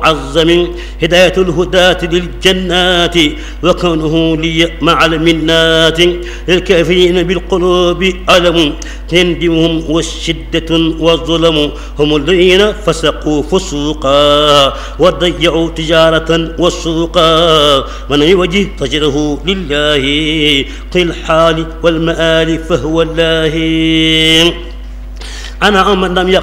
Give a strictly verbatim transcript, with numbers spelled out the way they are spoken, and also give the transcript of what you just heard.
المعظم هداية الهداة للجنات وكونه لي مع المنات للكافرين بالقلوب ألم تندمهم والشدة والظلم هم الذين فسقوا فسوقا وضيعوا تجارة والسوقا من يوجه فجره لله في الحال والمآل فهو الله أنا من لم